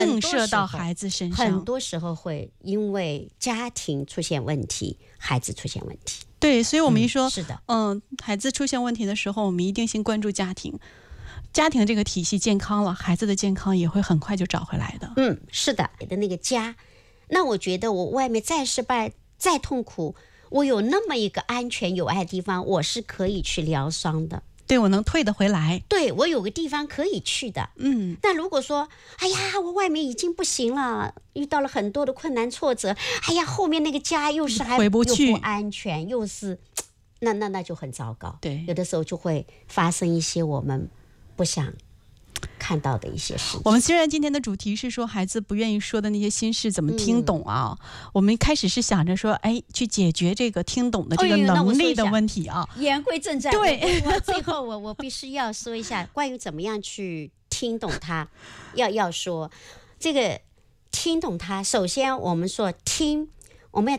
映射到孩子身上。 很多时候会因为家庭出现问题，孩子出现问题。 对，所以我们一说， 是的， 孩子出现问题的时候，我们一定先关注家庭。家庭这个体系健康了，孩子的健康也会很快就找回来的。 是的，的那个家，那我觉得我外面再失败、再痛苦，我有那么一个安全有爱的地方，我是可以去疗伤的。 对，我能退得回来。 对，我有个地方可以去的。但如果说，哎呀，我外面已经不行了，遇到了很多的困难挫折，哎呀，后面那个家又是回不去， 又不安全，又是，那就很糟糕。 对， 有的时候就会发生一些我们不想看到的一些事情。 我们虽然今天的主题是说孩子不愿意说的那些心事怎么听懂啊，我们一开始是想着说，去解决这个听懂的这个能力的问题啊。 言归正传， 对， 最后我必须要说一下关于怎么样去听懂它。要说这个听懂它，首先我们说听，我们要